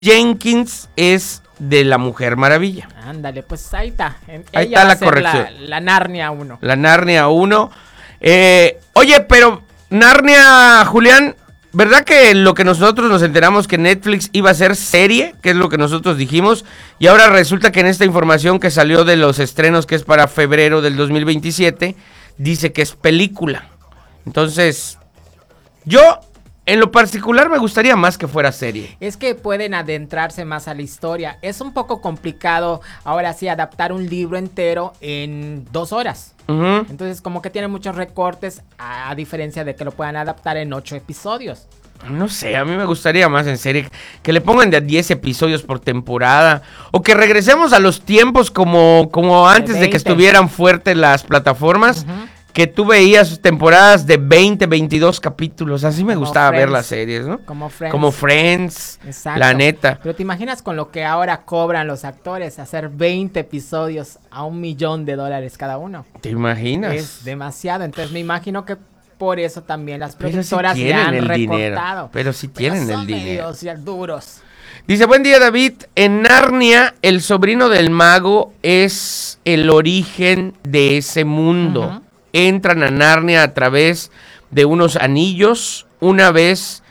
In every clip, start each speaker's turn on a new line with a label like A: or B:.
A: Jenkins es de la Mujer Maravilla.
B: Ándale, pues ahí está.
A: Ahí
B: Ella
A: está
B: va
A: la
B: a ser
A: corrección.
B: La Narnia 1.
A: La Narnia 1. Oye, pero Narnia, Julián, ¿verdad que lo que nosotros nos enteramos que Netflix iba a ser serie? Que es lo que nosotros dijimos. Y ahora resulta que en esta información que salió de los estrenos, que es para febrero del 2027, dice que es película. Entonces, yo, en lo particular, me gustaría más que fuera serie.
B: Es que pueden adentrarse más a la historia. Es un poco complicado ahora sí adaptar un libro entero en 2 horas.
A: Uh-huh.
B: Entonces como que tiene muchos recortes a diferencia de que lo puedan adaptar en 8 episodios.
A: No sé, a mí me gustaría más en serie que le pongan de a 10 episodios por temporada. O que regresemos a los tiempos como antes de que estuvieran fuertes las plataformas. Uh-huh. Que tú veías temporadas de 20, 22 capítulos. Así me gustaba
B: Friends,
A: ver las series, ¿no?
B: Como Friends.
A: Exacto. La neta.
B: Pero te imaginas con lo que ahora cobran los actores hacer 20 episodios a $1,000,000 cada uno.
A: ¿Te imaginas?
B: Es demasiado. Entonces me imagino que por eso también las productoras
A: si
B: le han
A: el
B: recortado.
A: Dinero. Pero si tienen el dinero.
B: Medios duros.
A: Dice, buen día, David. En Narnia, el sobrino del mago es el origen de ese mundo. Uh-huh. Entran a Narnia a través de unos anillos. Una vez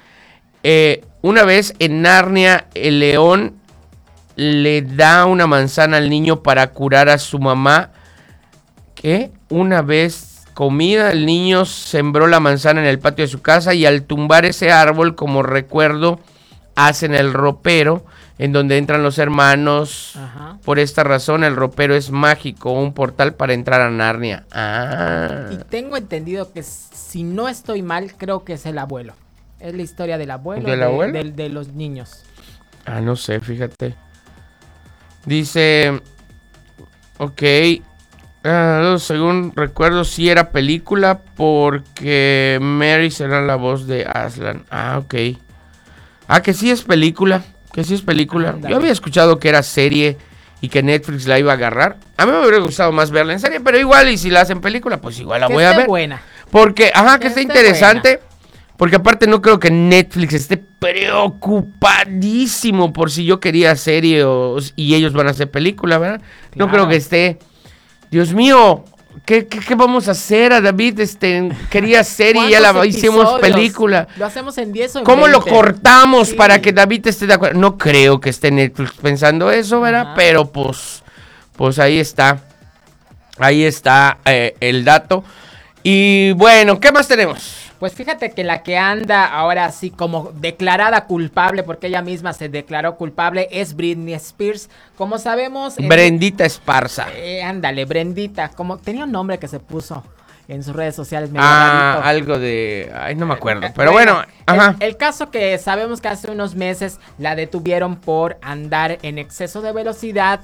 A: en Narnia, el león le da una manzana al niño para curar a su mamá. ¿Qué? Una vez comida, el niño sembró la manzana en el patio de su casa y al tumbar ese árbol, como recuerdo, hacen el ropero en donde entran los hermanos. Ajá. Por esta razón el ropero es mágico, un portal para entrar a Narnia.
B: Y tengo entendido que, si no estoy mal, creo que es el abuelo. Es la historia del abuelo.
A: ¿Del abuelo?
B: De los niños.
A: No sé, fíjate. Dice, ok, según recuerdo sí era película porque Mary será la voz de Aslan. Ok. Que sí es película. Yo había escuchado que era serie y que Netflix la iba a agarrar. A mí me hubiera gustado más verla en serie, pero igual, y si la hacen película, pues igual la voy a ver.
B: Buena.
A: Porque, que esté interesante. Buena. Porque aparte no creo que Netflix esté preocupadísimo por si yo quería serie y ellos van a hacer película, ¿verdad? Claro. No creo que esté, Dios mío, ¿qué vamos a hacer a David? Quería serie y ya la hicimos película.
B: Lo hacemos en 10 o en
A: ¿Cómo
B: 20?
A: lo cortamos para que David esté de acuerdo? No creo que esté Netflix pensando eso, ¿verdad? Ajá. Pero pues ahí está. Ahí está el dato. Y bueno, ¿qué más tenemos?
B: Pues fíjate que la que anda ahora sí como declarada culpable, porque ella misma se declaró culpable, es Britney Spears. Como sabemos...
A: Brendita Esparza.
B: Ándale, Brendita. Como tenía un nombre que se puso en sus redes sociales.
A: Algo de... no me acuerdo. Pero bueno, ajá.
B: El caso que sabemos que hace unos meses la detuvieron por andar en exceso de velocidad,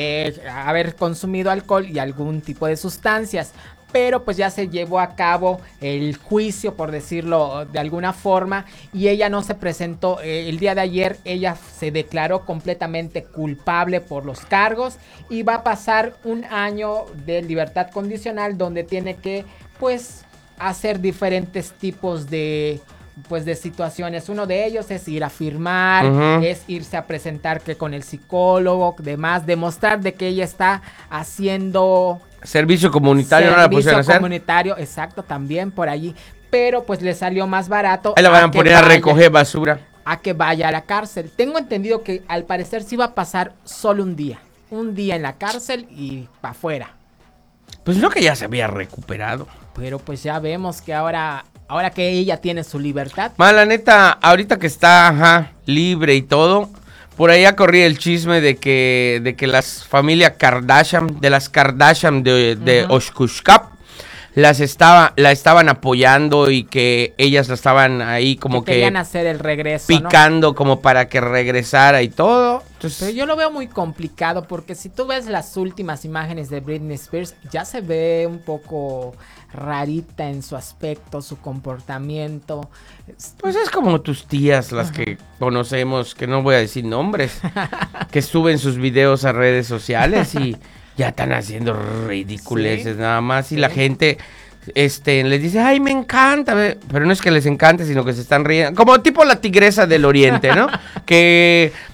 B: haber consumido alcohol y algún tipo de sustancias. Pero pues ya se llevó a cabo el juicio, por decirlo de alguna forma, y ella no se presentó. El día de ayer ella se declaró completamente culpable por los cargos y va a pasar 1 año de libertad condicional donde tiene que pues hacer diferentes tipos de situaciones. Uno de ellos es ir a firmar, uh-huh. Es irse a presentar que con el psicólogo, demás, demostrar de que ella está haciendo...
A: Servicio comunitario,
B: Servicio comunitario, exacto, también por allí. Pero pues le salió más barato.
A: Ahí la van a poner a recoger basura.
B: A que vaya a la cárcel. Tengo entendido que al parecer sí va a pasar solo un día. Un día en la cárcel y para afuera.
A: Pues lo que ya se había recuperado.
B: Pero pues ya vemos que ahora que ella tiene su libertad.
A: La neta, ahorita que está libre y todo... Por allá corría el chisme de que las familias Kardashian, de las Kardashian de uh-huh. Oshkoshkap, la estaban apoyando y que ellas la estaban ahí como que
B: querían hacer el regreso,
A: picando, ¿no? Como para que regresara y todo. Entonces,
B: pero yo lo veo muy complicado porque si tú ves las últimas imágenes de Britney Spears, ya se ve un poco rarita en su aspecto, su comportamiento.
A: Pues es como tus tías, las que conocemos, que no voy a decir nombres, que suben sus videos a redes sociales y ya están haciendo ridiculeces, ¿sí? Nada más, y la gente les dice, ay, me encanta, pero no es que les encante, sino que se están riendo, como tipo la tigresa del oriente, ¿no? Que